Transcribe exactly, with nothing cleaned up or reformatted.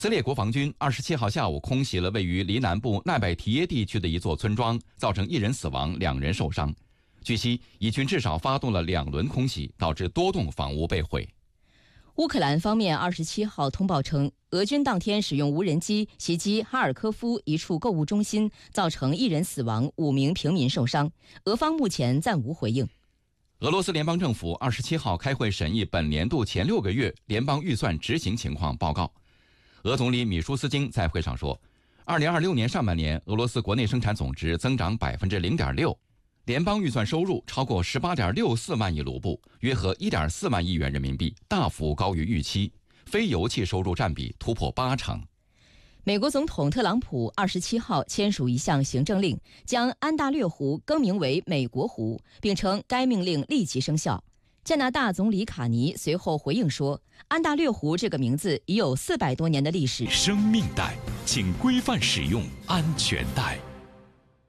以色列国防军二十七号下午空袭了位于黎南部奈拜提耶地区的一座村庄，造成一人死亡，两人受伤。据悉，以军至少发动了两轮空袭，导致多栋房屋被毁。 乌克兰方面二十七号通报称，俄军当天使用无人机袭击哈尔科夫一处购物中心，造成一人死亡，五名平民受伤。俄方目前暂无回应。 俄罗斯联邦政府二十七号开会审议本年度前六个月联邦预算执行情况报告。俄总理米舒斯京在会上说，二零二六年上半年俄罗斯国内生产总值增长百分之零点六，联邦预算收入超过十八点六四万亿卢布，约合一点四万亿元人民币，大幅高于预期。非油气收入占比突破八成。 美国总统特朗普二十七号签署一项行政令，将安大略湖更名为美国湖，并称该命令立即生效。加拿大总理卡尼随后回应说，安大略湖这个名字已有四百多年的历史。 生命带，请规范使用安全带。